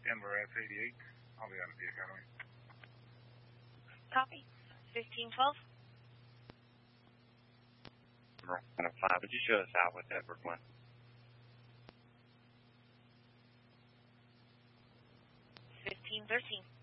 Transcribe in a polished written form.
Denver S88. I'll be out of the academy. Copy. 1512. Number 105, would you show us out with Edward 1? 1513.